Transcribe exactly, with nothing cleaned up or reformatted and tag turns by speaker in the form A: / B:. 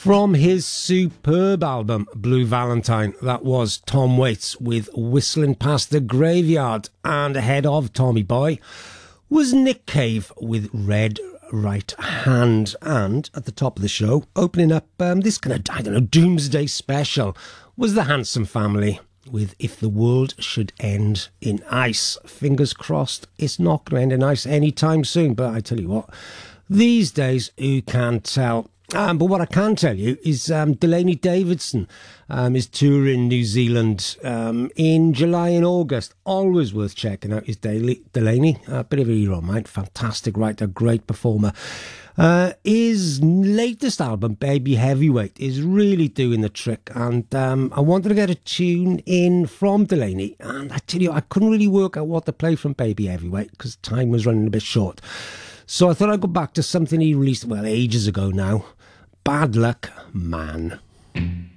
A: From his superb album, Blue Valentine, that was Tom Waits with Whistling Past the Graveyard. And ahead of Tommy Boy was Nick Cave with Red Right Hand. And at the top of the show, opening up um, this kind of, I don't know, doomsday special, was the Handsome Family with If the World Should End in Ice. Fingers crossed it's not going to end in ice anytime soon. But I tell you what, these days, who can tell? Um, but what I can tell you is um, Delaney Davidson um, is touring New Zealand um, in July and August. Always worth checking out his daily Delaney. A bit of a hero, mate. Fantastic writer, great performer. Uh, his latest album, Baby Heavyweight, is really doing the trick. And um, I wanted to get a tune in from Delaney. And I tell you, I couldn't really work out what to play from Baby Heavyweight because time was running a bit short. So I thought I'd go back to something he released, well, ages ago now. Bad Luck Man.